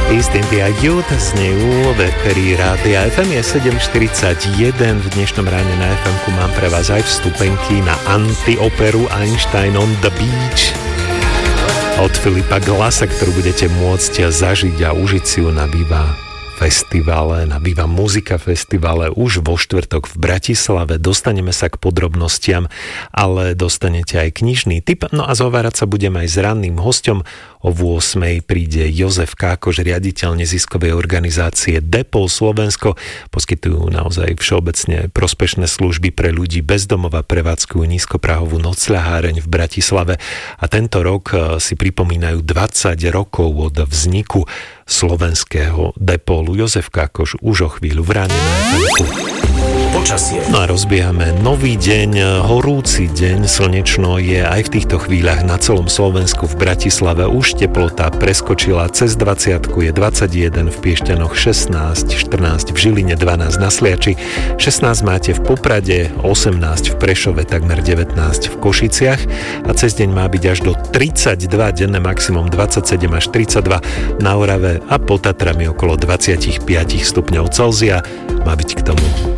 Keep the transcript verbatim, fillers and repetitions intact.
Cynthia Youth znejú v éteri Rádia ef em je sedem štyridsaťjeden. V dnešnom ráne na ef emku mám pre vás aj vstupenky na antioperu Einstein on the Beach od Filipa Glassa, ktorú budete môcť zažiť a užiť si ju na Viva festivale, na Viva Muzika festivale už vo štvrtok v Bratislave. Dostaneme sa k podrobnostiam, ale dostanete aj knižný tip. No a zhovárať sa budem aj s ranným hosťom. O ôsmej príde Jozef Kákoš, riaditeľ neziskovej organizácie Depol Slovensko. Poskytujú naozaj všeobecne prospešné služby pre ľudí bez domova, prevádzkujú nízkoprahovú nocľaháreň v Bratislave a tento rok si pripomínajú dvadsať rokov od vzniku slovenského Depolu. Jozef Kákoš už o chvíľu v ráne na ef emku. Počasie. No a rozbiehame nový deň, horúci deň, slnečno je aj v týchto chvíľach na celom Slovensku. V Bratislave už teplota preskočila cez dvadsiatku, je dvadsaťjeden, v Piešťanoch šestnásť, štrnásť, v Žiline dvanásť, na Sliači šestnásť máte, v Poprade osemnásť, v Prešove takmer devätnásť, v Košiciach a cez deň má byť až do tridsaťdva, denné maximum dvadsaťsedem až tridsaťdva, na Orave a pod Tatrami okolo dvadsaťpäť stupňov Celzia. Má byť k tomu